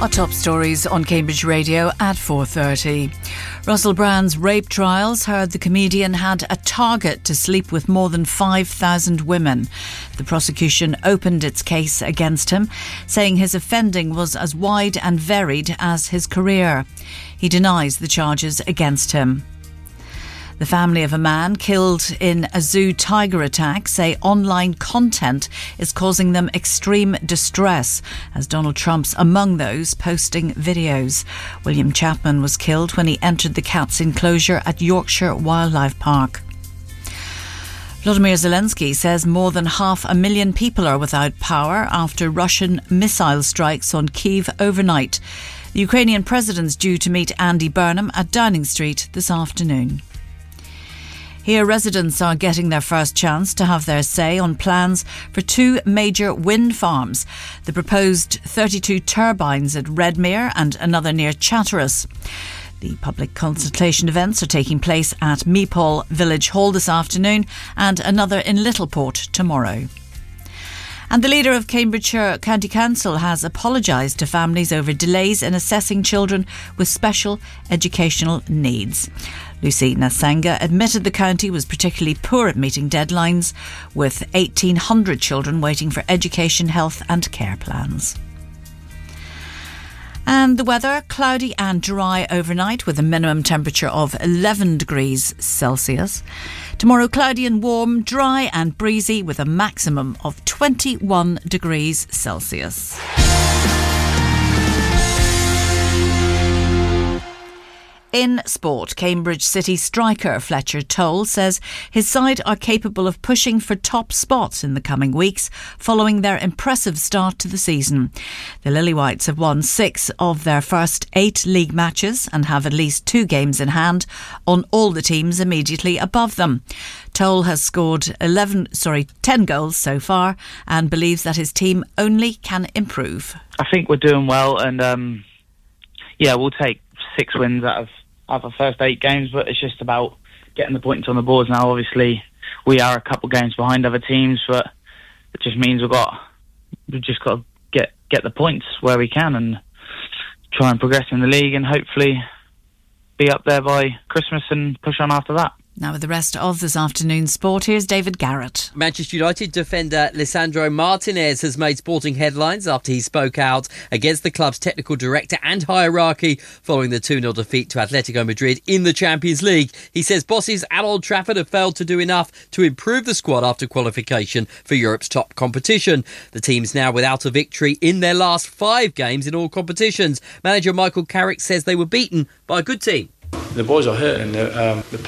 Our top stories on Cambridge Radio at 4:30. Russell Brand's rape trials heard the comedian had a target to sleep with more than 5,000 women. The prosecution opened its case against him, saying his offending was as wide and varied as his career. He denies the charges against him. The family of a man killed in a zoo tiger attack say online content is causing them extreme distress, as Donald Trump's among those posting videos. William Chapman was killed when he entered the cat's enclosure at Yorkshire Wildlife Park. Volodymyr Zelensky says more than 500,000 people are without power after Russian missile strikes on Kyiv overnight. The Ukrainian president's due to meet Andy Burnham at Downing Street this afternoon. Here, residents are getting their first chance to have their say on plans for two major wind farms, the proposed 32 turbines at Redmere and another near Chatteris. The public consultation events are taking place at Meepole Village Hall this afternoon and another in Littleport tomorrow. And the leader of Cambridgeshire County Council has apologised to families over delays in assessing children with special educational needs. Lucy Nasanga admitted the county was particularly poor at meeting deadlines, with 1,800 children waiting for education, health and care plans. And the weather, cloudy and dry overnight with a minimum temperature of 11 degrees Celsius. Tomorrow, cloudy and warm, dry and breezy with a maximum of 21 degrees Celsius. In sport, Cambridge City striker Fletcher Toll says his side are capable of pushing for top spots in the coming weeks following their impressive start to the season. The Lilywhites have won 6 of their first 8 league matches and have at least 2 games in hand on all the teams immediately above them. Toll has scored 10 goals so far and believes that his team only can improve. I think we're doing well and we'll take 6 wins out of our first 8 games, but it's just about getting the points on the boards now. Obviously, we are a couple games behind other teams, but it just means we've just got to get the points where we can and try and progress in the league and hopefully be up there by Christmas and push on after that. Now with the rest of this afternoon's sport, here's David Garrett. Manchester United defender Lisandro Martinez has made sporting headlines after he spoke out against the club's technical director and hierarchy following the 2-0 defeat to Atletico Madrid in the Champions League. He says bosses at Old Trafford have failed to do enough to improve the squad after qualification for Europe's top competition. The team's now without a victory in their last 5 games in all competitions. Manager Michael Carrick says they were beaten by a good team. The boys are hurt and the